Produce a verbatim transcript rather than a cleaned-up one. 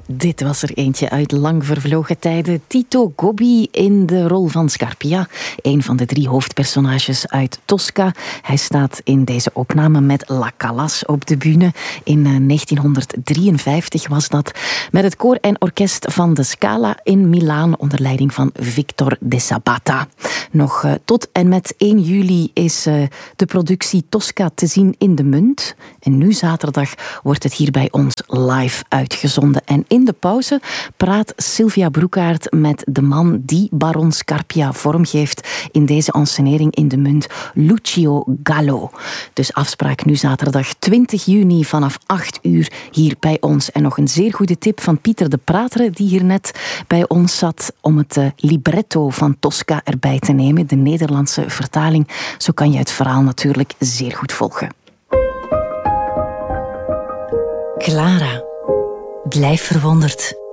Dit was er eentje uit lang vervlogen tijden. Tito Gobbi in de rol van Scarpia. Een van de drie hoofdpersonages uit Tosca. Hij staat in deze opname met La Calas op de bühne. In negentienhonderddrieënvijftig was dat. Met het koor en orkest van de Scala in Milaan onder leiding van Victor de Sabata. Nog uh, tot en met één juli is uh, de productie Tosca te zien in de Munt. En nu zaterdag wordt het hier bij ons live uitgezonden. En in de pauze praat Sylvia Broekaert met de man die Baron Scarpia vormgeeft in deze ensenering in de Munt, Lucio Gallo. Dus afspraak nu zaterdag twintig juni vanaf acht uur hier bij ons. En nog een zeer goede tip van Pieter de Pratere, die hier net bij ons zat, om het uh, libretto van Tosca erbij te nemen, de Nederlandse vertaling. Zo kan je het verhaal natuurlijk zeer goed volgen. Clara, blijf verwonderd.